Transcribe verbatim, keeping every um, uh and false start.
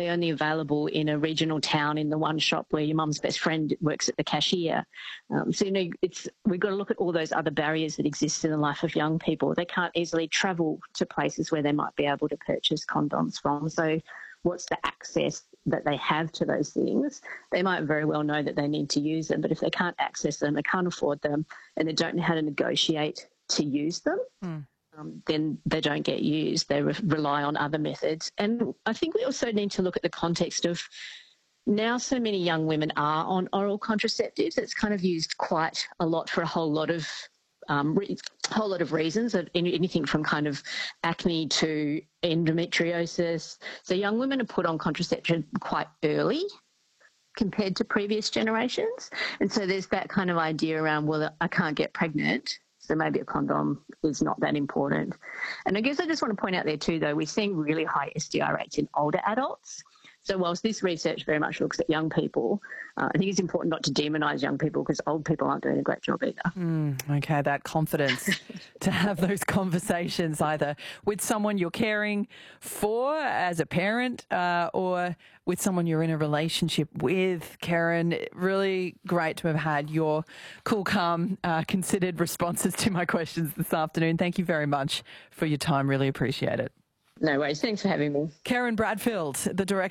they're only available in a regional town in the one shop where your mum's best friend works at the cashier. Um, so, you know, it's we've got to look at all those other barriers that exist in the life of young people. They can't easily travel to places where they might be able to purchase condoms from. So what's the access that they have to those things? They might very well know that they need to use them, but if they can't access them, they can't afford them, and they don't know how to negotiate to use them, mm. um, then they don't get used. They re- rely on other methods. And I think we also need to look at the context of now so many young women are on oral contraceptives. It's kind of used quite a lot for a whole lot of um, re- whole lot of reasons, anything from kind of acne to endometriosis. So young women are put on contraception quite early compared to previous generations. And so there's that kind of idea around, well, I can't get pregnant, so maybe a condom is not that important. And I guess I just want to point out there too, though, we're seeing really high S T I rates in older adults. So whilst this research very much looks at young people, uh, I think it's important not to demonise young people because old people aren't doing a great job either. Mm, okay, that confidence to have those conversations either with someone you're caring for as a parent uh, or with someone you're in a relationship with. Karen, really great to have had your cool, calm, uh, considered responses to my questions this afternoon. Thank you very much for your time. Really appreciate it. No worries. Thanks for having me. Karen Bradfield, the Director